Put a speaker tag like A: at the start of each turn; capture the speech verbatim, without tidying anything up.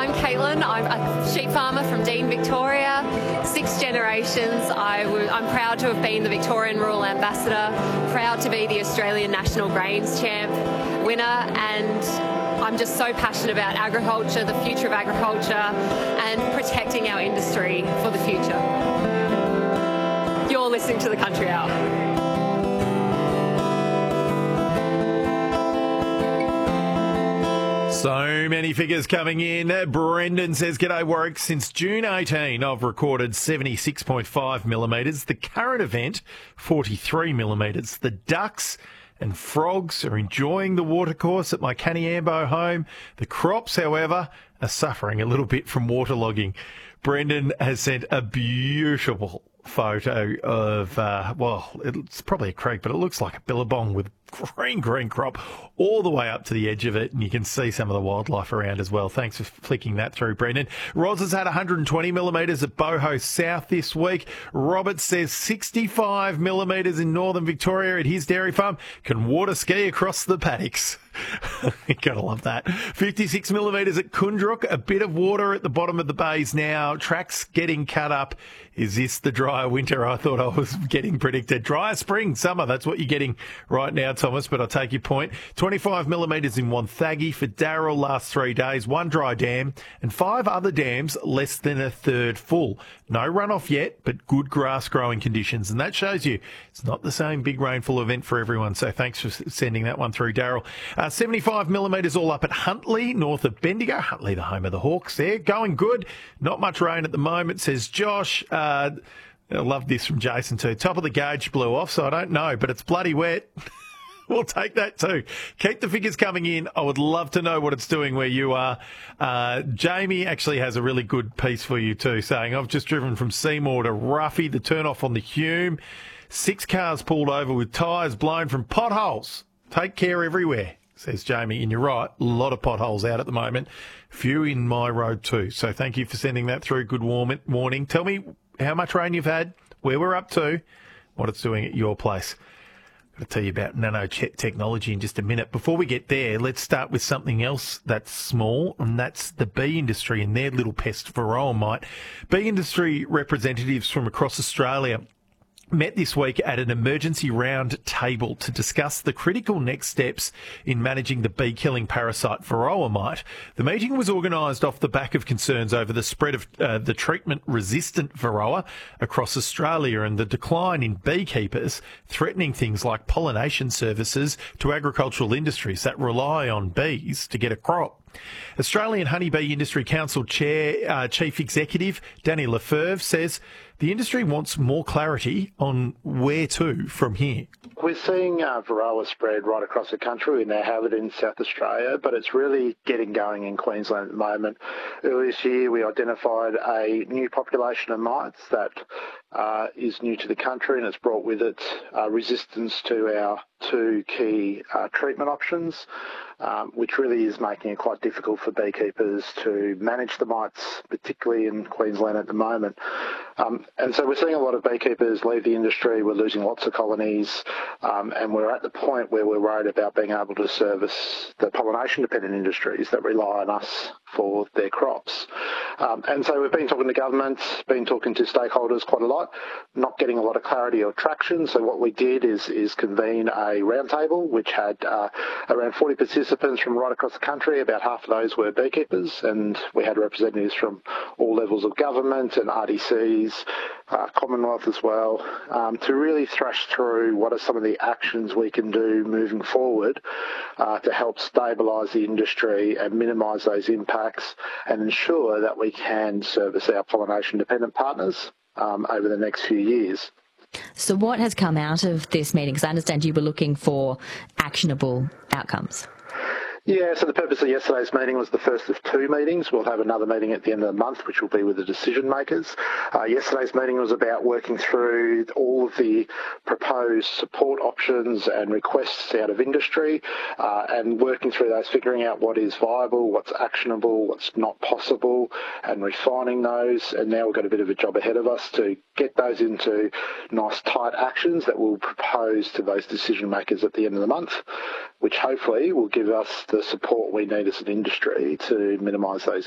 A: I'm Caitlin. I'm a sheep farmer from Dean, Victoria. Six generations. I w- I'm proud to have been the Victorian Rural Ambassador, proud to be the Australian National Grains Champ winner, and I'm just so passionate about agriculture, the future of agriculture, and protecting our industry for the future. You're listening to The Country Hour.
B: So many figures coming in. Brendan says, G'day Warwick. Since June eighteenth, I've recorded seventy-six point five millimetres. The current event, forty-three millimetres. The ducks and frogs are enjoying the watercourse at my Kaniambo home. The crops, however, are suffering a little bit from waterlogging. Brendan has sent a beautiful photo of, uh, well, it's probably a creek, but it looks like a billabong with green, green crop all the way up to the edge of it, and you can see some of the wildlife around as well. Thanks for flicking that through, Brendan. Roz has had one hundred twenty millimetres at Boho South this week. Robert says sixty-five millimetres in northern Victoria at his dairy farm. Can water ski across the paddocks. You gotta love that. fifty-six millimetres at Kundrook. A bit of water at the bottom of the bays now. Tracks getting cut up. Is this the drier winter I thought I was getting predicted? Drier spring, summer, that's what you're getting right now, Thomas, but I'll take your point. twenty-five millimetres in Wonthaggi for Darrell last three days, one dry dam, and five other dams less than a third full. No runoff yet, but good grass growing conditions, and that shows you it's not the same big rainfall event for everyone, so thanks for sending that one through, Darrell. Uh, seventy-five millimetres all up at Huntley, north of Bendigo. Huntley, the home of the Hawks there. Going good. Not much rain at the moment, says Josh. Uh, I love this from Jason too. Top of the gauge blew off, so I don't know, but it's bloody wet. We'll take that too. Keep the figures coming in. I would love to know what it's doing where you are. Uh, Jamie actually has a really good piece for you too, saying, I've just driven from Seymour to Ruffy, the turn off on the Hume. Six cars pulled over with tyres blown from potholes. Take care everywhere, says Jamie. And you're right, a lot of potholes out at the moment. Few in my road too. So thank you for sending that through. Good warm- warning. Tell me how much rain you've had, where we're up to, what it's doing at your place. I'll tell you about nanotechnology in just a minute. Before we get there, let's start with something else that's small, and that's the bee industry and their little pest varroa mite. Bee industry representatives from across Australia met this week at an emergency round table to discuss the critical next steps in managing the bee-killing parasite varroa mite. The meeting was organised off the back of concerns over the spread of uh, the treatment-resistant varroa across Australia and the decline in beekeepers, threatening things like pollination services to agricultural industries that rely on bees to get a crop. Australian Honeybee Industry Council Chair, uh, Chief Executive Danny Lefebvre says the industry wants more clarity on where to from here.
C: We're seeing uh, varroa spread right across the country. We now have it in South Australia, but it's really getting going in Queensland at the moment. Earlier this year, we identified a new population of mites that uh, is new to the country, and it's brought with it uh, resistance to our two key uh, treatment options, um, which really is making it quite difficult for beekeepers to manage the mites, particularly in Queensland at the moment. Um, and so we're seeing a lot of beekeepers leave the industry. We're losing lots of colonies, um, and we're at the point where we're worried about being able to service the pollination-dependent industries that rely on us for their crops. Um, and so we've been talking to government, been talking to stakeholders quite a lot, not getting a lot of clarity or traction. So what we did is, is convene a roundtable, which had uh, around forty participants from right across the country. About half of those were beekeepers, and we had representatives from all levels of government and R D Cs, uh, Commonwealth as well, um, to really thrash through what are some of the actions we can do moving forward uh, to help stabilise the industry and minimise those impacts and ensure that we can service our pollination-dependent partners um, over the next few years.
D: So what has come out of this meeting? Because I understand you were looking for actionable outcomes.
C: Yeah, so the purpose of yesterday's meeting was the first of two meetings. We'll have another meeting at the end of the month, which will be with the decision makers. Uh, yesterday's meeting was about working through all of the proposed support options and requests out of industry uh, and working through those, figuring out what is viable, what's actionable, what's not possible, and refining those. And now we've got a bit of a job ahead of us to get those into nice tight actions that we'll propose to those decision makers at the end of the month, which hopefully will give us the support we need as an industry to minimise those